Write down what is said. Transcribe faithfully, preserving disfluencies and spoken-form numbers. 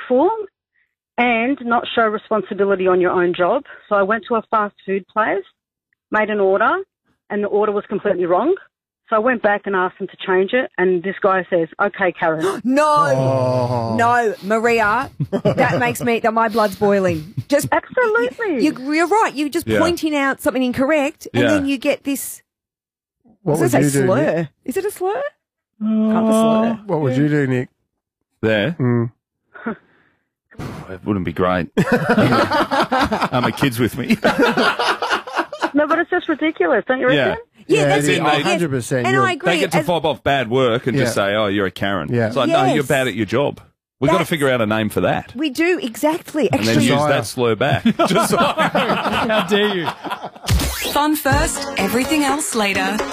ungrateful and not show responsibility on your own job. So I went to a fast food place, made an order, and the order was completely wrong. So I went back and asked them to change it, and this guy says, "Okay, Karen." No, Oh. no, Maria, that makes me, that my blood's boiling. Just Absolutely. You, you're right. You're just Yeah. pointing out something incorrect, and Yeah. then you get this. What I would was going you to say do, slur. Nick? Is it a slur? Kind of a slur. What would you do, Nick? There. Mm. It wouldn't be great. Are my kids with me? No, but it's just ridiculous, don't you reckon? Yeah. Yeah, Yeah, that's it it. is. Yes. one hundred percent. And You're- I agree. They get to As- fob off bad work and just Yeah. say, "Oh, you're a Karen." Yeah. It's like, no, Yes. you're bad at your job. We've got to That's- figure out a name for that. we do, exactly. And then Actually, use Josiah. that slur back. Josiah. How dare you? Fun first, everything else later.